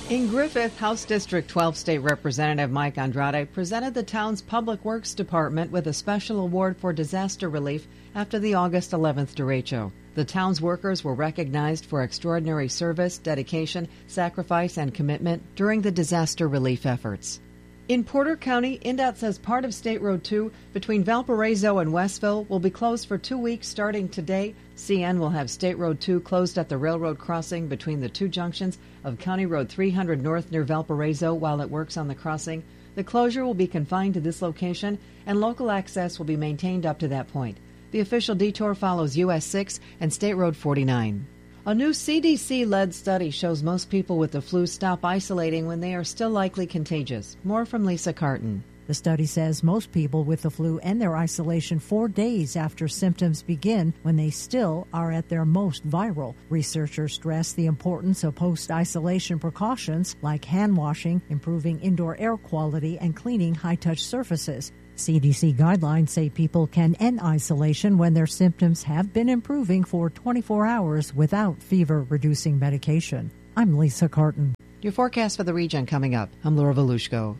In Griffith, House District 12 State Representative Mike Andrade presented the town's Public Works Department with a special award for disaster relief after the August 11th derecho. The town's workers were recognized for extraordinary service, dedication, sacrifice, and commitment during the disaster relief efforts. In Porter County, INDOT says part of State Road 2 between Valparaiso and Westville will be closed for 2 weeks starting today. CN will have State Road 2 closed at the railroad crossing between the two junctions of County Road 300 North near Valparaiso while it works on the crossing. The closure will be confined to this location, and local access will be maintained up to that point. The official detour follows US 6 and State Road 49. A new CDC-led study shows most people with the flu stop isolating when they are still likely contagious. More from Lisa Carton. The study says most people with the flu end their isolation 4 days after symptoms begin when they still are at their most viral. Researchers stress the importance of post-isolation precautions like hand washing, improving indoor air quality, and cleaning high-touch surfaces. CDC guidelines say people can end isolation when their symptoms have been improving for 24 hours without fever-reducing medication. I'm Lisa Carton. Your forecast for the region coming up. I'm Laura Volushko.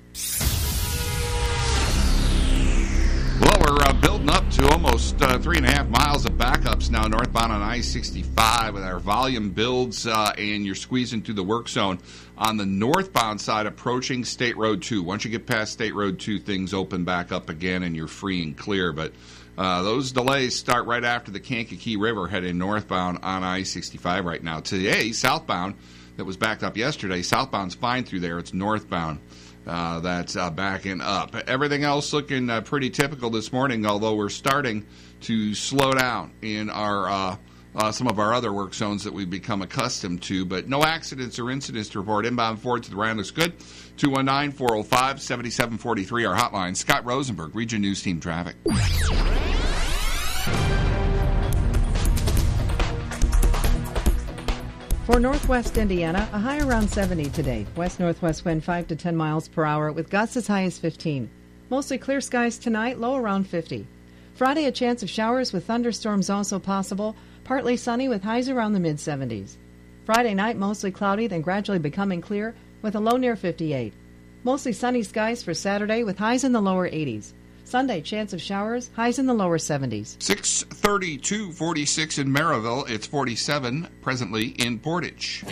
Well, we're building up to almost 3.5 miles of backups now northbound on I-65 with our volume builds, and you're squeezing through the work zone on the northbound side approaching State Road 2. Once you get past State Road 2, things open back up again and you're free and clear. But those delays start right after the Kankakee River heading northbound on I-65 right now. Today, southbound, that was backed up yesterday, southbound's fine through there. It's northbound that's backing up. Everything else looking pretty typical this morning, although we're starting to slow down in our some of our other work zones that we've become accustomed to. But no accidents or incidents to report. Inbound forward to the Rand looks good. 219-405-7743, our hotline. Scott Rosenberg, Region News Team Traffic. For northwest Indiana, a high around 70 today. West-northwest wind 5 to 10 miles per hour with gusts as high as 15. Mostly clear skies tonight, low around 50. Friday, a chance of showers with thunderstorms also possible. Partly sunny with highs around the mid-70s. Friday night, mostly cloudy, then gradually becoming clear with a low near 58. Mostly sunny skies for Saturday with highs in the lower 80s. Sunday, chance of showers, highs in the lower 70s. 6:32, 46 in Maryville. It's 47 presently in Portage.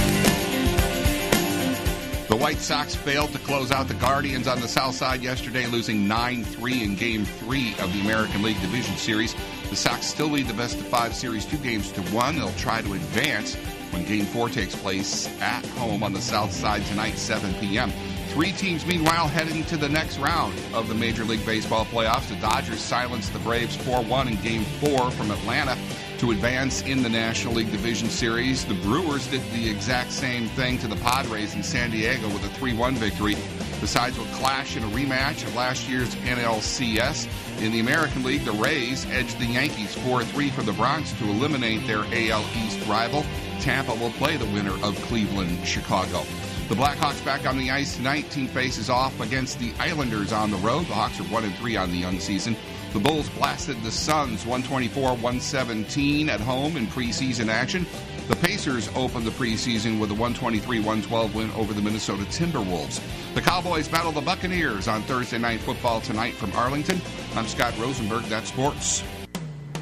The White Sox failed to close out the Guardians on the south side yesterday, losing 9-3 in Game 3 of the American League Division Series. The Sox still lead the best-of-5 series 2-1. They'll try to advance when Game 4 takes place at home on the south side tonight, 7 p.m. Three teams, meanwhile, heading to the next round of the Major League Baseball playoffs. The Dodgers silenced the Braves 4-1 in Game 4 from Atlanta to advance in the National League Division Series. The Brewers did the exact same thing to the Padres in San Diego with a 3-1 victory. The sides will clash in a rematch of last year's NLCS. In the American League, the Rays edged the Yankees 4-3 from the Bronx to eliminate their AL East rival. Tampa will play the winner of Cleveland-Chicago. The Blackhawks back on the ice tonight. Team faces off against the Islanders on the road. The Hawks are 1-3 on the young season. The Bulls blasted the Suns 124-117 at home in preseason action. The Pacers opened the preseason with a 123-112 win over the Minnesota Timberwolves. The Cowboys battle the Buccaneers on Thursday Night Football tonight from Arlington. I'm Scott Rosenberg. That's sports.